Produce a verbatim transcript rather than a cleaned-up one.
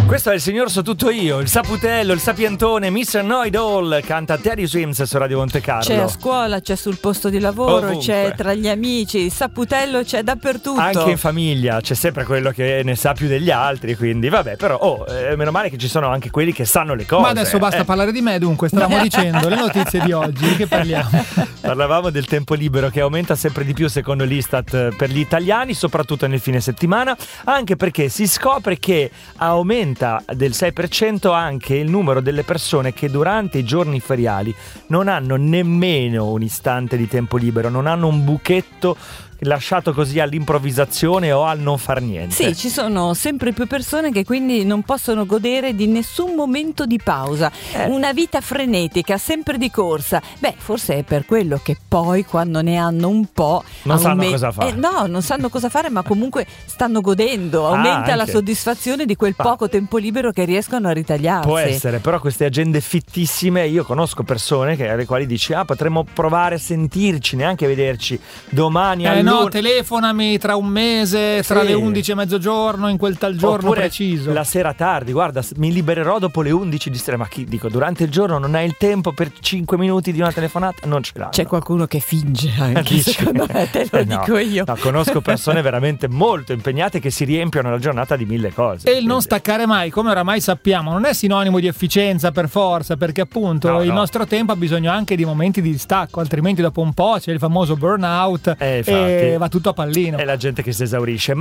Questo è il signor So Tutto Io, il saputello, il sapientone, mister Know-It-All, canta Teddy Swims su Radio Monte Carlo. C'è a scuola, c'è sul posto di lavoro, Ovunque. C'è tra gli amici, il saputello c'è dappertutto. Anche in famiglia c'è sempre quello che ne sa più degli altri, quindi vabbè, però oh, eh, meno male che ci sono anche quelli che sanno le cose. Ma adesso basta eh. parlare di me, dunque stavamo dicendo le notizie di oggi, di che parliamo? Parlavamo del tempo libero che aumenta sempre di più secondo l'Istat per gli italiani, soprattutto nel fine settimana, anche perché si scopre che aumenta del sei per cento anche il numero delle persone che durante i giorni feriali non hanno nemmeno un istante di tempo libero, non hanno un buchetto lasciato così all'improvvisazione o al non far niente. Sì, ci sono sempre più persone che quindi non possono godere di nessun momento di pausa, eh. una vita frenetica, sempre di corsa. Beh, forse è per quello che poi quando ne hanno un po' non sanno aument- cosa fare. Eh, no, non sanno cosa fare, ma comunque stanno godendo, aumenta ah, la soddisfazione di quel poco tempo libero che riescono a ritagliarsi. Può essere, però queste agende fittissime, io conosco persone che, alle quali dici ah potremmo provare a sentirci, neanche vederci domani eh, all'una. No, telefonami tra un mese, tra sì. le undici e mezzogiorno, in quel tal giorno oppure preciso. La sera tardi, guarda, mi libererò dopo le undici di sera. Ma chi dico, durante il giorno non hai il tempo per cinque minuti di una telefonata? Non ce l'hai. C'è qualcuno che finge anche, Dici? secondo me, te lo Eh, no, dico io. No, conosco persone veramente molto impegnate che si riempiono la giornata di mille cose. E il non staccare mai, come oramai sappiamo, non è sinonimo di efficienza per forza, perché appunto no, il no. nostro tempo ha bisogno anche di momenti di distacco, altrimenti dopo un po' c'è il famoso burnout Eh, e va tutto a pallino. È la gente che si esaurisce.